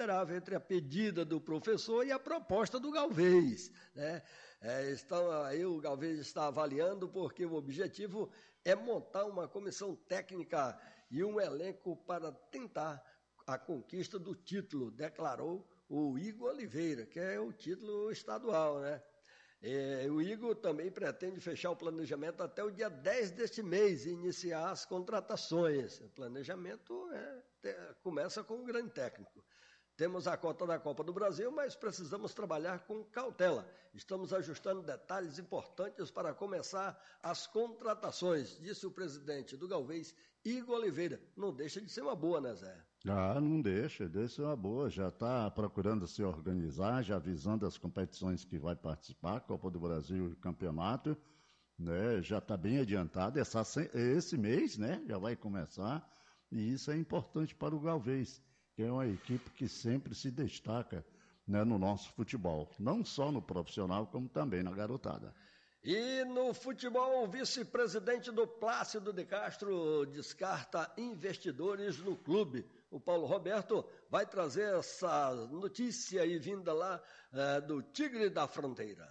considerável entre a pedida do professor e a proposta do Galvez, né? Aí o Galvez está avaliando porque o objetivo é montar uma comissão técnica e um elenco para tentar a conquista do título, declarou o Igor Oliveira, que é o título estadual, né? O Igor também pretende fechar o planejamento até o dia 10 deste mês e iniciar as contratações. O planejamento começa com um grande técnico. Temos a cota da Copa do Brasil, mas precisamos trabalhar com cautela. Estamos ajustando detalhes importantes para começar as contratações, disse o presidente do Galvez, Igor Oliveira. Não deixa de ser uma boa, né, Zé? Não deixa de ser uma boa. Já está procurando se organizar, já avisando as competições que vai participar, Copa do Brasil e Campeonato, né? Já está bem adiantado. Esse mês, né? Já vai começar. E isso é importante para o Galvez, que é uma equipe que sempre se destaca, né, no nosso futebol. Não só no profissional, como também na garotada. E no futebol, o vice-presidente do Plácido de Castro descarta investidores no clube. O Paulo Roberto vai trazer essa notícia aí vinda lá do Tigre da Fronteira.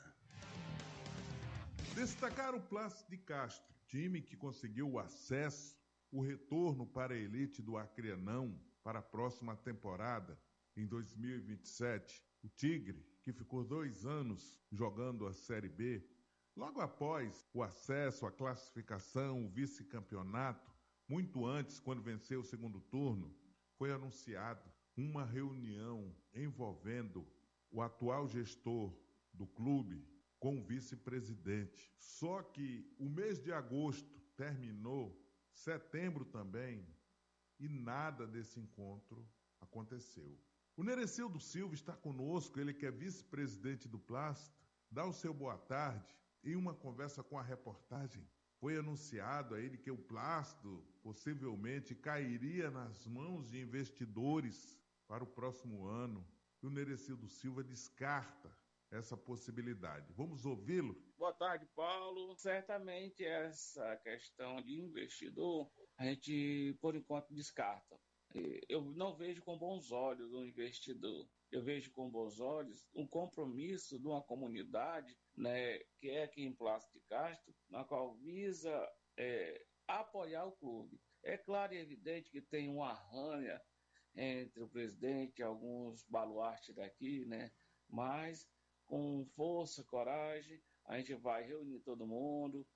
Destacar o Plácido de Castro, time que conseguiu o acesso, o retorno para a elite do Acreanão para a próxima temporada, em 2027. O Tigre, que ficou 2 anos jogando a Série B, logo após o acesso, a classificação, o vice-campeonato, muito antes, quando venceu o segundo turno, foi anunciado uma reunião envolvendo o atual gestor do clube com o vice-presidente. Só que o mês de agosto terminou, setembro também, e nada desse encontro aconteceu. O Nerecildo Silva está conosco, ele que é vice-presidente do Plácido, dá o seu boa tarde. Em uma conversa com a reportagem, foi anunciado a ele que o Plácido possivelmente cairia nas mãos de investidores para o próximo ano. E o Nerecildo Silva descarta essa possibilidade. Vamos ouvi-lo? Boa tarde, Paulo. Certamente essa questão de investidor, a gente, por enquanto, descarta. Eu não vejo com bons olhos um investidor. Eu vejo com bons olhos um compromisso de uma comunidade, né, que é aqui em Plácido de Castro, na qual visa apoiar o clube. É claro e evidente que tem uma arranha entre o presidente e alguns baluartes daqui, né, mas com força, coragem, a gente vai reunir todo mundo,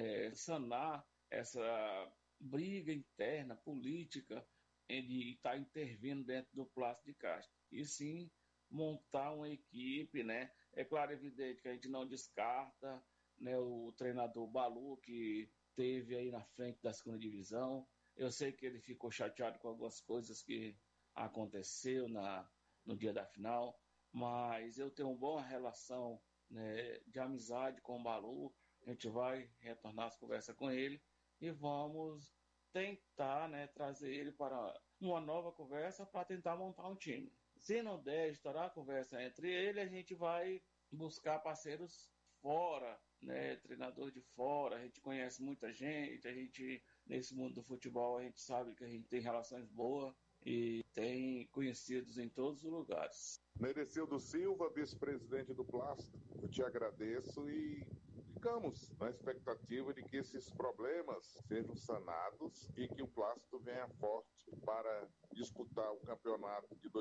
sanar essa briga interna, política, de estar intervindo dentro do Plácido de Castro. E sim, montar uma equipe, né? É claro e evidente que a gente não descarta, né, o treinador Balu, que teve aí na frente da segunda divisão. Eu sei que ele ficou chateado com algumas coisas que aconteceu no dia da final, mas eu tenho uma boa relação, né, de amizade com o Balu. A gente vai retornar as conversas com ele e vamos tentar, né, trazer ele para uma nova conversa para tentar montar um time. Se não der, estourar a conversa entre ele, a gente vai buscar parceiros fora, né, treinador de fora. A gente conhece muita gente, a gente, nesse mundo do futebol, a gente sabe que a gente tem relações boas e tem conhecidos em todos os lugares. Nerecildo Silva, vice-presidente do Plácido, eu te agradeço e ficamos na expectativa de que esses problemas sejam sanados e que o Plácido venha forte para disputar o campeonato de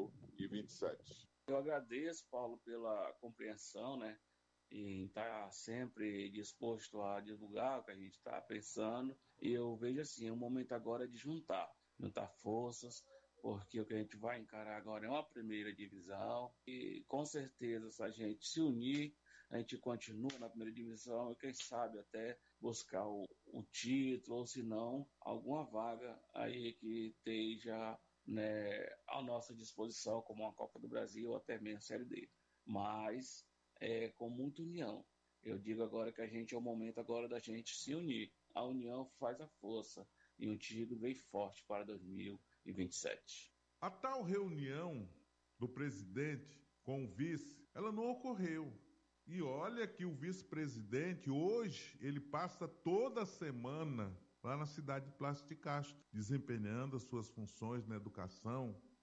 2027. Eu agradeço, Paulo, pela compreensão, né? E estar sempre disposto a divulgar o que a gente está pensando. E eu vejo assim, o momento agora é de juntar forças, porque o que a gente vai encarar agora é uma primeira divisão e com certeza se a gente se unir, a gente continua na primeira divisão e quem sabe até buscar o título ou se não, alguma vaga aí que esteja, né, à nossa disposição como uma Copa do Brasil ou até mesmo a Série D. Mas com muita união. Eu digo agora que a gente é o momento agora da gente se unir. A união faz a força e o Tigre vem forte para 2027. A tal reunião do presidente com o vice, ela não ocorreu. E olha que o vice-presidente, hoje, ele passa toda semana lá na cidade de Plácido de Castro, desempenhando as suas funções na educação,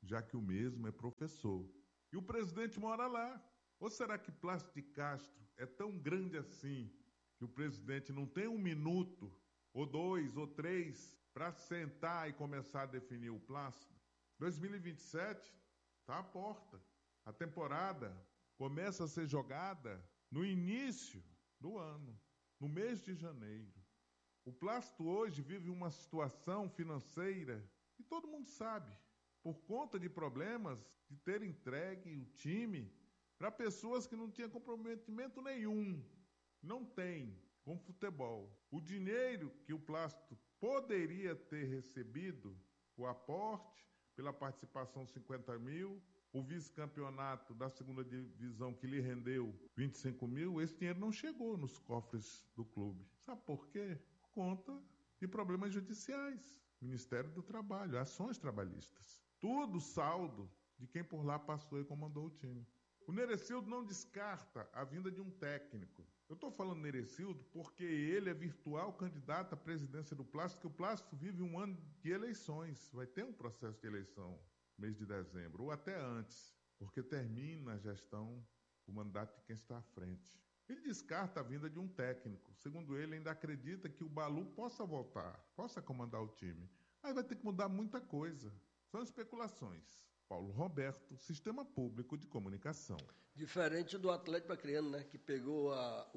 já que o mesmo é professor. E o presidente mora lá. Ou será que Plácido de Castro é tão grande assim que o presidente não tem 1 minuto, ou 2, ou 3, para sentar e começar a definir o Plácido? 2027 está à porta. A temporada começa a ser jogada no início do ano, no mês de janeiro. O Plácido hoje vive uma situação financeira que todo mundo sabe, por conta de problemas de ter entregue o time para pessoas que não tinham comprometimento nenhum. Não tem com futebol. O dinheiro que o Plácido poderia ter recebido, o aporte pela participação 50 mil, o vice-campeonato da segunda divisão que lhe rendeu 25 mil, esse dinheiro não chegou nos cofres do clube. Sabe por quê? Por conta de problemas judiciais. Ministério do Trabalho, ações trabalhistas. Tudo saldo de quem por lá passou e comandou o time. O Nerecildo não descarta a vinda de um técnico. Eu estou falando Nerecildo porque ele é virtual candidato à presidência do Plástico, que o Plástico vive um ano de eleições. Vai ter um processo de eleição no mês de dezembro, ou até antes, porque termina a gestão, o mandato de quem está à frente. Ele descarta a vinda de um técnico. Segundo ele, ainda acredita que o Balu possa voltar, possa comandar o time. Aí vai ter que mudar muita coisa. São especulações. Paulo Roberto, Sistema Público de Comunicação. Diferente do Atlético Acreano, né, que pegou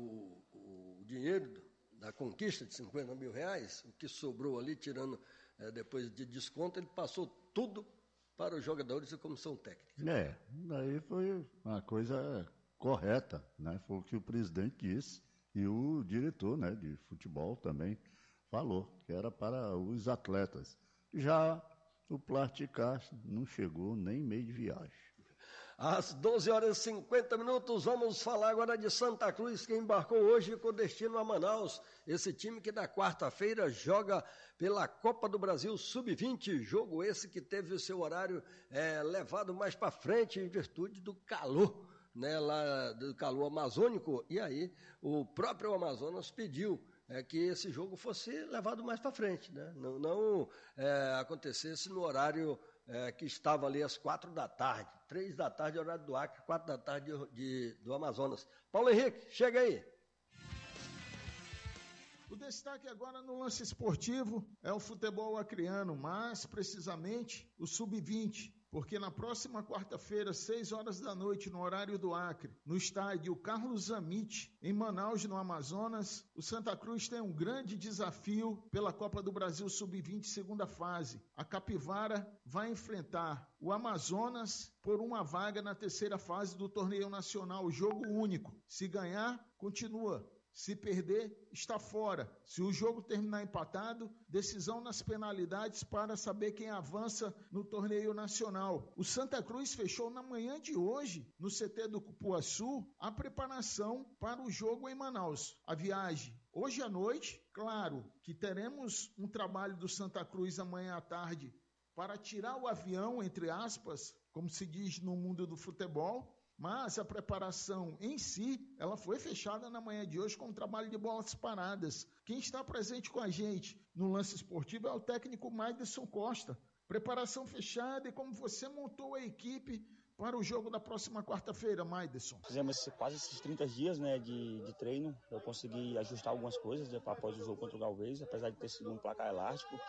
o dinheiro da conquista de 50 mil reais, o que sobrou ali, tirando depois de desconto, ele passou tudo para os jogadores e comissão técnica. Daí foi uma coisa correta, né? Foi o que o presidente disse e o diretor, né, de futebol também falou, que era para os atletas. Já o Plástido de Castro não chegou nem meio de viagem. Às 12h50, vamos falar agora de Santa Cruz, que embarcou hoje com destino a Manaus. Esse time que na quarta-feira joga pela Copa do Brasil Sub-20, jogo esse que teve o seu horário levado mais para frente em virtude do calor, né, lá do calor amazônico, e aí o próprio Amazonas pediu que esse jogo fosse levado mais para frente, né? Não acontecesse no horário que estava ali às 4 da tarde, 3 da tarde, horário do Acre, 4 da tarde do Amazonas. Paulo Henrique, chega aí. O destaque agora no lance esportivo é o futebol acreano, mais precisamente o Sub-20, porque na próxima quarta-feira, 6 horas da noite, no horário do Acre, no estádio Carlos Amit, em Manaus, no Amazonas, o Santa Cruz tem um grande desafio pela Copa do Brasil Sub-20, segunda fase. A Capivara vai enfrentar o Amazonas por uma vaga na terceira fase do torneio nacional, jogo único. Se ganhar, continua. Se perder, está fora. Se o jogo terminar empatado, decisão nas penalidades para saber quem avança no torneio nacional. O Santa Cruz fechou na manhã de hoje, no CT do Cupuaçu, a preparação para o jogo em Manaus. A viagem hoje à noite, claro que teremos um trabalho do Santa Cruz amanhã à tarde para tirar o avião, entre aspas, como se diz no mundo do futebol. Mas a preparação em si, ela foi fechada na manhã de hoje com um trabalho de bolas paradas. Quem está presente com a gente no lance esportivo é o técnico Maiderson Costa. Preparação fechada e como você montou a equipe para o jogo da próxima quarta-feira, Maiderson? Fizemos quase esses 30 dias, né, de treino. Eu consegui ajustar algumas coisas após o jogo contra o Galvez, apesar de ter sido um placar elástico.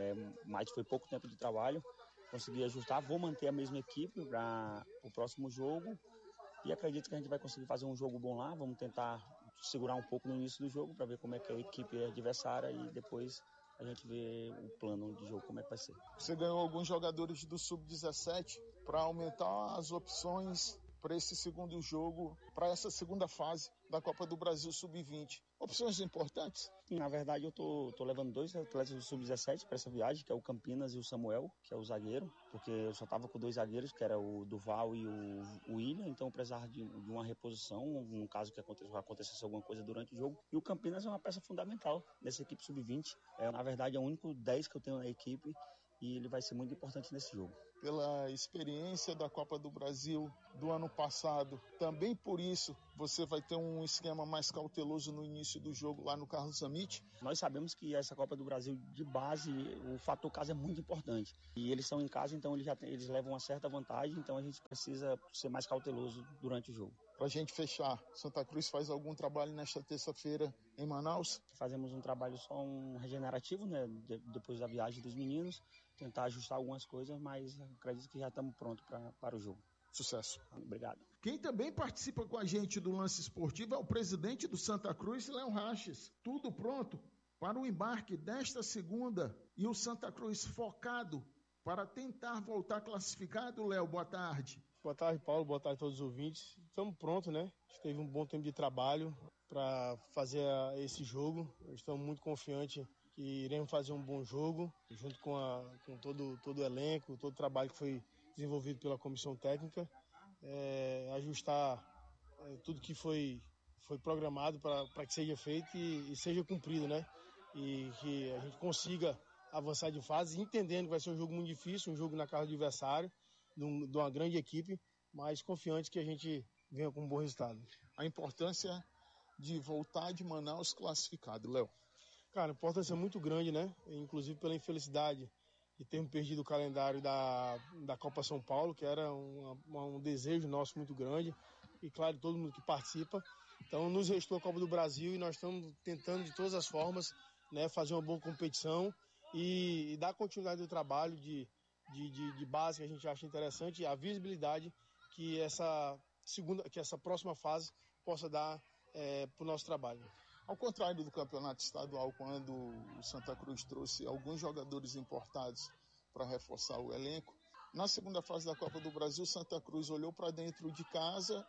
Mas foi pouco tempo de trabalho. Consegui ajustar, vou manter a mesma equipe para o próximo jogo. E acredito que a gente vai conseguir fazer um jogo bom lá. Vamos tentar segurar um pouco no início do jogo para ver como é que a equipe é adversária e depois a gente vê o plano de jogo, como é que vai ser. Você ganhou alguns jogadores do Sub-17 para aumentar as opções para esse segundo jogo, para essa segunda fase da Copa do Brasil Sub-20. Opções importantes? Na verdade, eu tô levando 2 atletas do Sub-17 para essa viagem, que é o Campinas e o Samuel, que é o zagueiro, porque eu só estava com 2 zagueiros, que era o Duval e o William, então eu precisava de uma reposição, no caso que acontecesse alguma coisa durante o jogo. E o Campinas é uma peça fundamental nessa equipe Sub-20. Na verdade, é o único 10 que eu tenho na equipe e ele vai ser muito importante nesse jogo. pela experiência da Copa do Brasil do ano passado. Também por isso você vai ter um esquema mais cauteloso no início do jogo lá no Carlos Amit. Nós sabemos que essa Copa do Brasil de base, o fator casa é muito importante. E eles são em casa, então eles levam uma certa vantagem, então a gente precisa ser mais cauteloso durante o jogo. Para a gente fechar, Santa Cruz faz algum trabalho nesta terça-feira em Manaus? Fazemos um trabalho só regenerativo, né, depois da viagem dos meninos, tentar ajustar algumas coisas, mas acredito que já estamos prontos para o jogo. Sucesso. Obrigado. Quem também participa com a gente do Lance Esportivo é o presidente do Santa Cruz, Léo Raches. Tudo pronto para o embarque desta segunda e o Santa Cruz focado para tentar voltar classificado. Léo, boa tarde. Boa tarde, Paulo. Boa tarde a todos os ouvintes. Estamos prontos, né? A gente teve um bom tempo de trabalho para fazer esse jogo. Estamos muito confiantes que iremos fazer um bom jogo, junto com todo o elenco, todo o trabalho que foi desenvolvido pela comissão técnica, ajustar tudo que foi programado para que seja feito e seja cumprido, né? E que a gente consiga avançar de fase, entendendo que vai ser um jogo muito difícil, um jogo na casa do adversário, de uma grande equipe, mas confiante que a gente venha com um bom resultado. A importância de voltar de Manaus classificado, Léo. Cara, a importância é muito grande, né? Inclusive pela infelicidade de termos perdido o calendário da Copa São Paulo, que era um desejo nosso muito grande, e claro, todo mundo que participa. Então nos restou a Copa do Brasil e nós estamos tentando de todas as formas, né, fazer uma boa competição e dar continuidade ao trabalho de base que a gente acha interessante, e a visibilidade que essa próxima fase possa dar para o nosso trabalho. Ao contrário do campeonato estadual, quando o Santa Cruz trouxe alguns jogadores importados para reforçar o elenco, na segunda fase da Copa do Brasil, Santa Cruz olhou para dentro de casa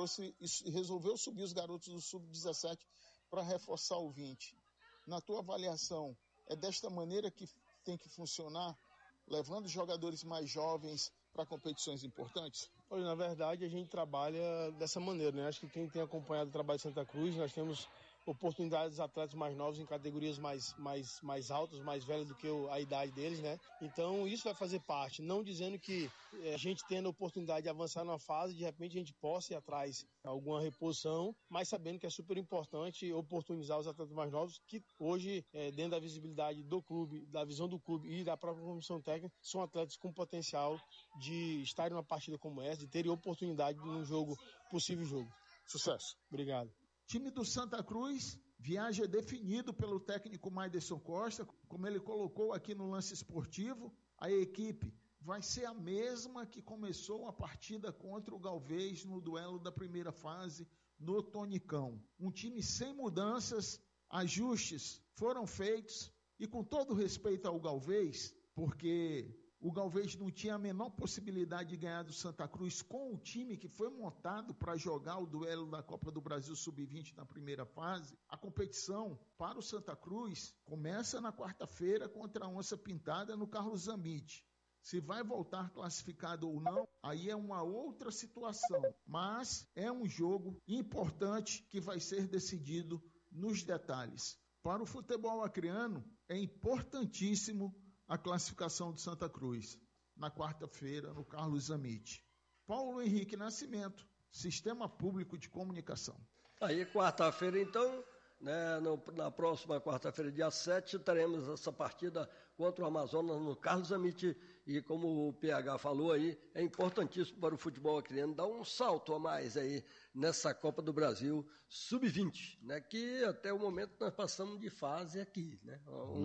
e resolveu subir os garotos do Sub-17 para reforçar o 20. Na tua avaliação, é desta maneira que tem que funcionar, levando jogadores mais jovens para competições importantes? Olha, na verdade, a gente trabalha dessa maneira, né? Acho que quem tem acompanhado o trabalho de Santa Cruz, nós temos oportunidades dos atletas mais novos em categorias mais altas, mais velhas do que a idade deles, né? Então isso vai fazer parte, não dizendo que a gente tendo a oportunidade de avançar numa fase, de repente a gente possa ir atrás de alguma reposição, mas sabendo que é super importante oportunizar os atletas mais novos, que hoje, dentro da visibilidade do clube, da visão do clube e da própria comissão técnica, são atletas com potencial de estarem numa partida como essa, de terem oportunidade num possível jogo. Sucesso. Obrigado. Time do Santa Cruz viaja definido pelo técnico Maiderson Costa, como ele colocou aqui no Lance Esportivo. A equipe vai ser a mesma que começou a partida contra o Galvez no duelo da primeira fase no Tonicão. Um time sem mudanças, ajustes foram feitos e com todo respeito ao Galvez, porque o Galvez não tinha a menor possibilidade de ganhar do Santa Cruz com o time que foi montado para jogar o duelo da Copa do Brasil Sub-20 na primeira fase. A competição para o Santa Cruz começa na quarta-feira contra a Onça Pintada no Carlos Amit. Se vai voltar classificado ou não, aí é uma outra situação. Mas é um jogo importante que vai ser decidido nos detalhes. Para o futebol acreano, é importantíssimo a classificação de Santa Cruz, na quarta-feira, no Carlos Amit. Paulo Henrique Nascimento, Sistema Público de Comunicação. Aí, quarta-feira, então, né, na próxima quarta-feira, dia 7, teremos essa partida contra o Amazonas no Carlos Amit. E como o PH falou aí, é importantíssimo para o futebol acreano dar um salto a mais aí nessa Copa do Brasil Sub-20, né, que até o momento nós passamos de fase aqui, né,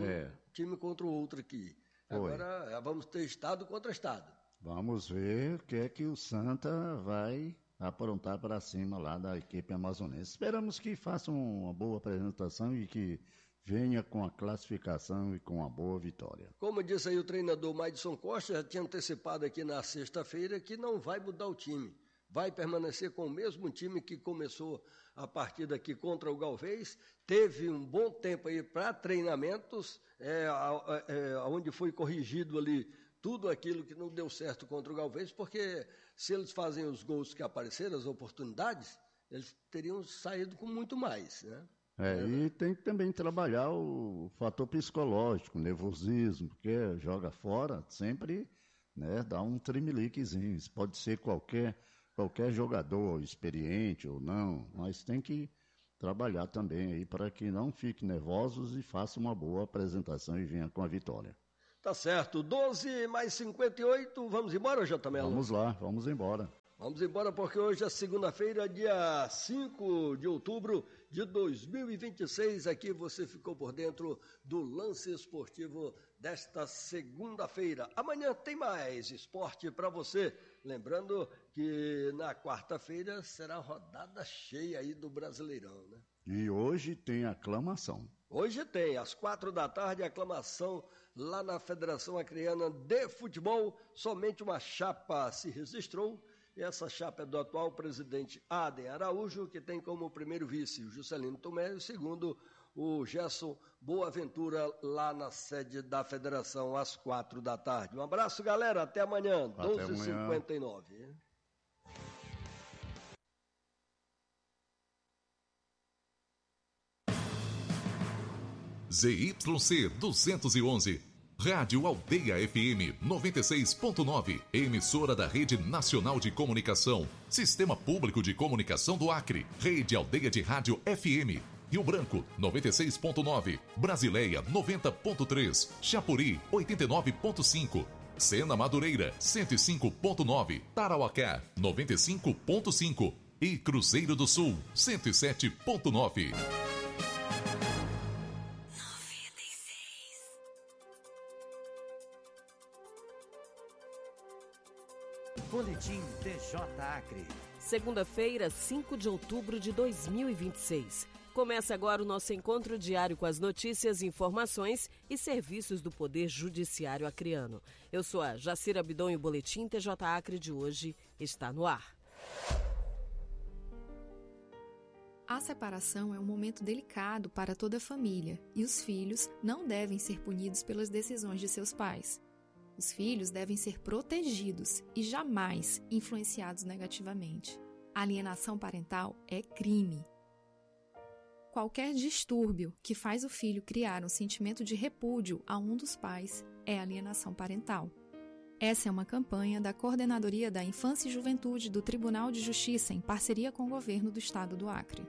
time contra o outro aqui. Agora vamos ter estado contra estado. Vamos ver o que é que o Santa vai aprontar para cima lá da equipe amazonense. Esperamos que faça uma boa apresentação e que venha com a classificação e com a boa vitória. Como disse aí o treinador Maiderson Costa, já tinha antecipado aqui na sexta-feira que não vai mudar o time. Vai permanecer com o mesmo time que começou a partida aqui contra o Galvez. Teve um bom tempo aí para treinamentos, onde foi corrigido ali tudo aquilo que não deu certo contra o Galvez, porque se eles fazem os gols que apareceram, as oportunidades, eles teriam saído com muito mais, né? E tem que também trabalhar o fator psicológico, o nervosismo, porque joga fora, sempre né, dá um tremeliquezinho. Isso pode ser qualquer jogador, experiente ou não, mas tem que trabalhar também aí para que não fiquem nervosos e façam uma boa apresentação e venham com a vitória. Tá certo, 12:58, vamos embora, J. Vamos lá, vamos embora. Vamos embora porque hoje é segunda-feira, dia 5 de outubro de 2026. Aqui você ficou por dentro do lance esportivo desta segunda-feira. Amanhã tem mais esporte para você. Lembrando que na quarta-feira será rodada cheia aí do Brasileirão, né? E hoje tem aclamação. Hoje tem, às 4h, aclamação lá na Federação Acreana de Futebol. Somente uma chapa se registrou. E essa chapa é do atual presidente Aden Araújo, que tem como primeiro vice o Juscelino Tomé e o segundo o Gerson Boaventura, lá na sede da federação, às 4h. Um abraço, galera. Até amanhã, 12h59. ZYC 211. Rádio Aldeia FM 96.9, emissora da Rede Nacional de Comunicação, Sistema Público de Comunicação do Acre, Rede Aldeia de Rádio FM, Rio Branco 96.9, Brasileia 90.3, Chapuri 89.5, Sena Madureira 105.9, Tarauacá 95.5 e Cruzeiro do Sul 107.9. Boletim TJ Acre. Segunda-feira, 5 de outubro de 2026. Começa agora o nosso encontro diário com as notícias, informações e serviços do Poder Judiciário acreano. Eu sou a Jacira Abidon e o Boletim TJ Acre de hoje está no ar. A separação é um momento delicado para toda a família e os filhos não devem ser punidos pelas decisões de seus pais. Os filhos devem ser protegidos e jamais influenciados negativamente. A alienação parental é crime. Qualquer distúrbio que faz o filho criar um sentimento de repúdio a um dos pais é alienação parental. Essa é uma campanha da Coordenadoria da Infância e Juventude do Tribunal de Justiça em parceria com o governo do estado do Acre.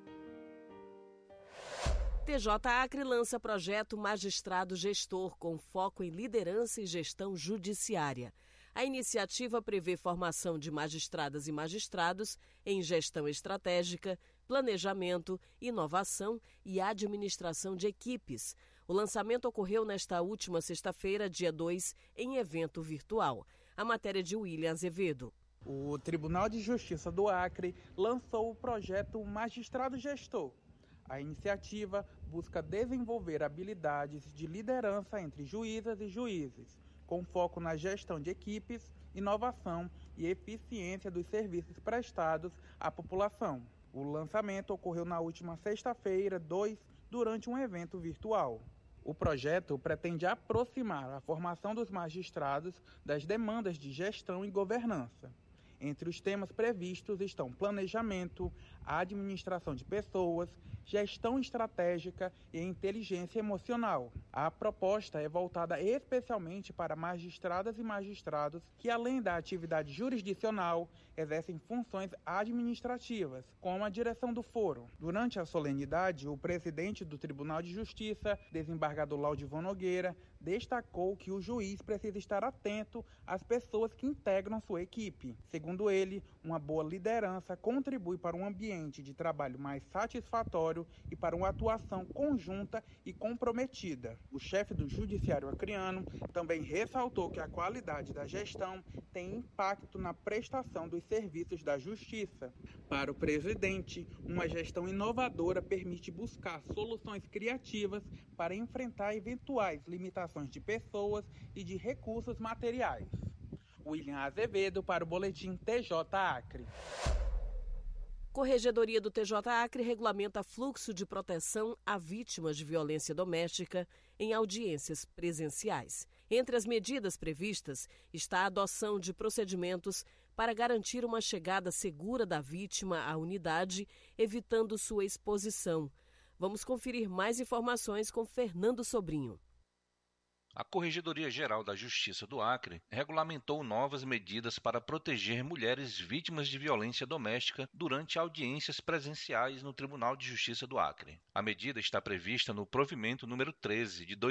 TJ Acre lança projeto Magistrado Gestor com foco em liderança e gestão judiciária. A iniciativa prevê formação de magistradas e magistrados em gestão estratégica, planejamento, inovação e administração de equipes. O lançamento ocorreu nesta última sexta-feira, dia 2, em evento virtual. A matéria de William Azevedo. O Tribunal de Justiça do Acre lançou o projeto Magistrado Gestor. A iniciativa busca desenvolver habilidades de liderança entre juízas e juízes, com foco na gestão de equipes, inovação e eficiência dos serviços prestados à população. O lançamento ocorreu na última sexta-feira, 2, durante um evento virtual. O projeto pretende aproximar a formação dos magistrados das demandas de gestão e governança. Entre os temas previstos estão planejamento, administração de pessoas, gestão estratégica e inteligência emocional. A proposta é voltada especialmente para magistradas e magistrados que, além da atividade jurisdicional, exercem funções administrativas, como a direção do foro. Durante a solenidade, o presidente do Tribunal de Justiça, desembargador Laudivon Nogueira, destacou que o juiz precisa estar atento às pessoas que integram sua equipe. Segundo ele, uma boa liderança contribui para um ambiente de trabalho mais satisfatório e para uma atuação conjunta e comprometida. O chefe do Judiciário acreano também ressaltou que a qualidade da gestão tem impacto na prestação dos serviços da Justiça. Para o presidente, uma gestão inovadora permite buscar soluções criativas para enfrentar eventuais limitações de pessoas e de recursos materiais. William Azevedo para o Boletim TJ Acre. Corregedoria do TJ Acre regulamenta fluxo de proteção a vítimas de violência doméstica em audiências presenciais. Entre as medidas previstas está a adoção de procedimentos para garantir uma chegada segura da vítima à unidade, evitando sua exposição. Vamos conferir mais informações com Fernando Sobrinho. A Corregedoria Geral da Justiça do Acre regulamentou novas medidas para proteger mulheres vítimas de violência doméstica durante audiências presenciais no Tribunal de Justiça do Acre. A medida está prevista no provimento número 13 de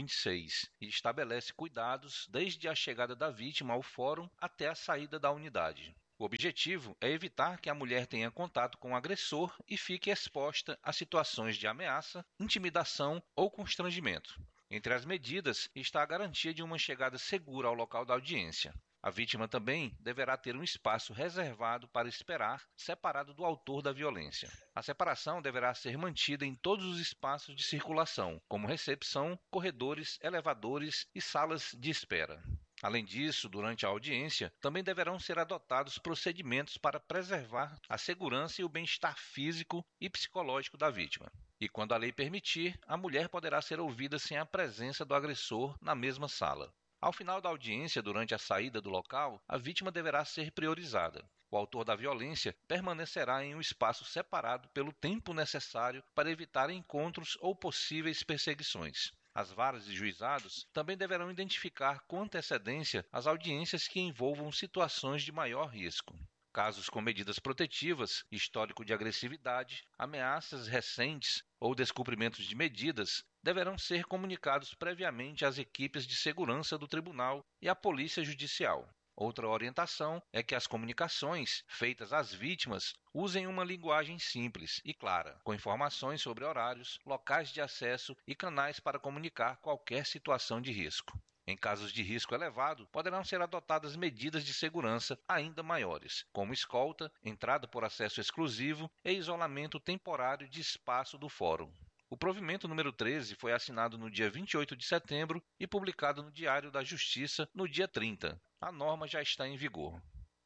2026 e estabelece cuidados desde a chegada da vítima ao fórum até a saída da unidade. O objetivo é evitar que a mulher tenha contato com o agressor e fique exposta a situações de ameaça, intimidação ou constrangimento. Entre as medidas está a garantia de uma chegada segura ao local da audiência. A vítima também deverá ter um espaço reservado para esperar, separado do autor da violência. A separação deverá ser mantida em todos os espaços de circulação, como recepção, corredores, elevadores e salas de espera. Além disso, durante a audiência, também deverão ser adotados procedimentos para preservar a segurança e o bem-estar físico e psicológico da vítima. E quando a lei permitir, a mulher poderá ser ouvida sem a presença do agressor na mesma sala. Ao final da audiência, durante a saída do local, a vítima deverá ser priorizada. O autor da violência permanecerá em um espaço separado pelo tempo necessário para evitar encontros ou possíveis perseguições. As varas e juizados também deverão identificar com antecedência as audiências que envolvam situações de maior risco. Casos com medidas protetivas, histórico de agressividade, ameaças recentes ou descumprimentos de medidas deverão ser comunicados previamente às equipes de segurança do tribunal e à polícia judicial. Outra orientação é que as comunicações feitas às vítimas usem uma linguagem simples e clara, com informações sobre horários, locais de acesso e canais para comunicar qualquer situação de risco. Em casos de risco elevado, poderão ser adotadas medidas de segurança ainda maiores, como escolta, entrada por acesso exclusivo e isolamento temporário de espaço do fórum. O provimento número 13 foi assinado no dia 28 de setembro e publicado no Diário da Justiça no dia 30. A norma já está em vigor.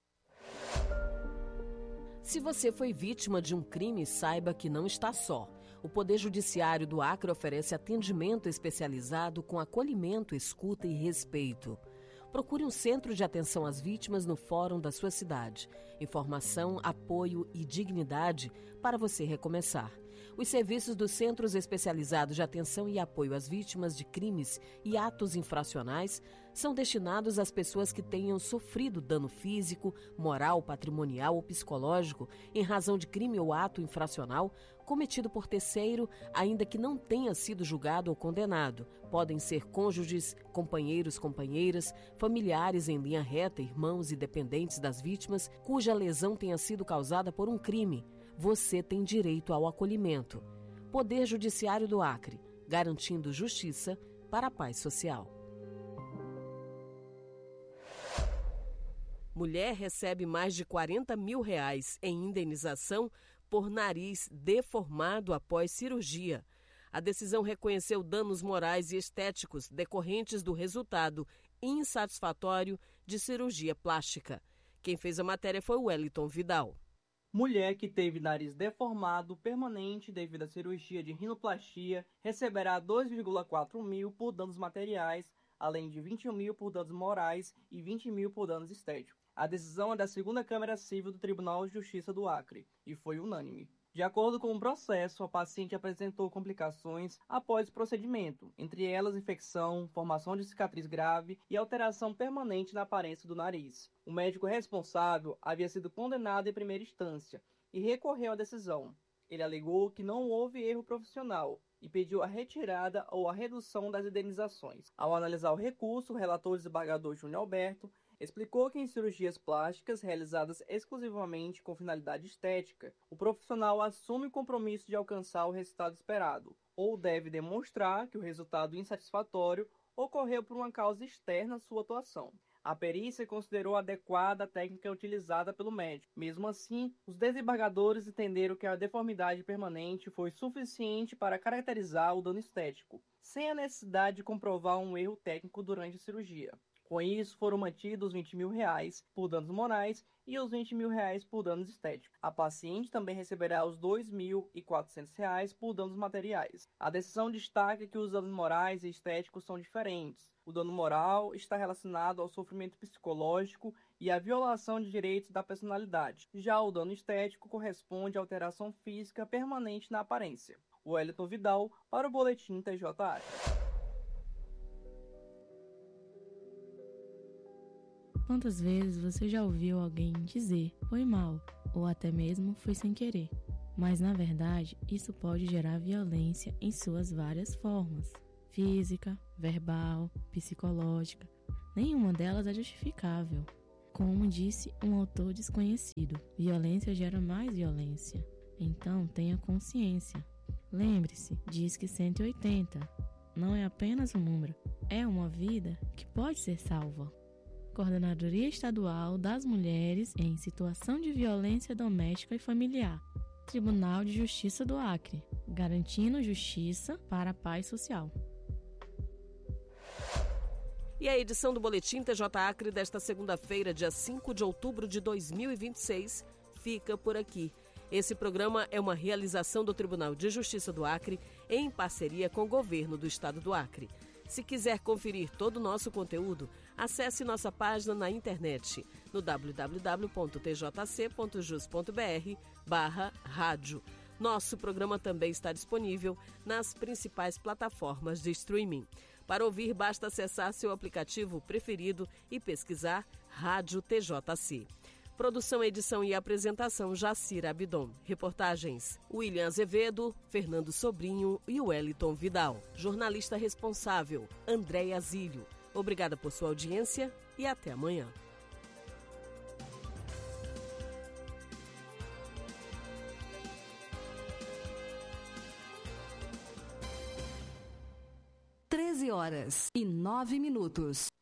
Se você foi vítima de um crime, saiba que não está só. O Poder Judiciário do Acre oferece atendimento especializado com acolhimento, escuta e respeito. Procure um centro de atenção às vítimas no fórum da sua cidade. Informação, apoio e dignidade para você recomeçar. Os serviços dos Centros Especializados de Atenção e Apoio às Vítimas de Crimes e Atos Infracionais são destinados às pessoas que tenham sofrido dano físico, moral, patrimonial ou psicológico em razão de crime ou ato infracional cometido por terceiro, ainda que não tenha sido julgado ou condenado. Podem ser cônjuges, companheiros, companheiras, familiares em linha reta, irmãos e dependentes das vítimas cuja lesão tenha sido causada por um crime. Você tem direito ao acolhimento. Poder Judiciário do Acre, garantindo justiça para a paz social. Mulher recebe mais de R$40 mil em indenização por nariz deformado após cirurgia. A decisão reconheceu danos morais e estéticos decorrentes do resultado insatisfatório de cirurgia plástica. Quem fez a matéria foi o Wellington Vidal. Mulher que teve nariz deformado permanente devido à cirurgia de rinoplastia receberá 2,4 mil por danos materiais, além de 21 mil por danos morais e 20 mil por danos estéticos. A decisão é da 2ª Câmara Civil do Tribunal de Justiça do Acre e foi unânime. De acordo com o processo, a paciente apresentou complicações após o procedimento, entre elas infecção, formação de cicatriz grave e alteração permanente na aparência do nariz. O médico responsável havia sido condenado em primeira instância e recorreu à decisão. Ele alegou que não houve erro profissional e pediu a retirada ou a redução das indenizações. Ao analisar o recurso, o relator desembargador Júnior Alberto explicou que em cirurgias plásticas realizadas exclusivamente com finalidade estética, o profissional assume o compromisso de alcançar o resultado esperado, ou deve demonstrar que o resultado insatisfatório ocorreu por uma causa externa à sua atuação. A perícia considerou adequada a técnica utilizada pelo médico. Mesmo assim, os desembargadores entenderam que a deformidade permanente foi suficiente para caracterizar o dano estético, sem a necessidade de comprovar um erro técnico durante a cirurgia. Com isso, foram mantidos os R$20 mil por danos morais e os R$20 mil por danos estéticos. A paciente também receberá os R$2.400 por danos materiais. A decisão destaca que os danos morais e estéticos são diferentes. O dano moral está relacionado ao sofrimento psicológico e à violação de direitos da personalidade. Já o dano estético corresponde à alteração física permanente na aparência. Wellington Vidal para o Boletim TJA. Quantas vezes você já ouviu alguém dizer "foi mal" ou até mesmo "foi sem querer"? Mas, na verdade, isso pode gerar violência em suas várias formas: física, verbal, psicológica. Nenhuma delas é justificável. Como disse um autor desconhecido, violência gera mais violência. Então, tenha consciência. Lembre-se, DISC 180 não é apenas um número, é uma vida que pode ser salva. Coordenadoria Estadual das Mulheres em Situação de Violência Doméstica e Familiar. Tribunal de Justiça do Acre, garantindo justiça para a paz social. E a edição do Boletim TJ Acre desta segunda-feira, dia 5 de outubro de 2026, fica por aqui. Esse programa é uma realização do Tribunal de Justiça do Acre em parceria com o Governo do Estado do Acre. Se quiser conferir todo o nosso conteúdo, acesse nossa página na internet no www.tjc.jus.br/rádio. Nosso programa também está disponível nas principais plataformas de streaming. Para ouvir, basta acessar seu aplicativo preferido e pesquisar Rádio TJC. Produção, edição e apresentação, Jacira Abidon. Reportagens, William Azevedo, Fernando Sobrinho e Wellington Vidal. Jornalista responsável, Andréia Zílio. Obrigada por sua audiência e até amanhã. Horas e 9 minutos.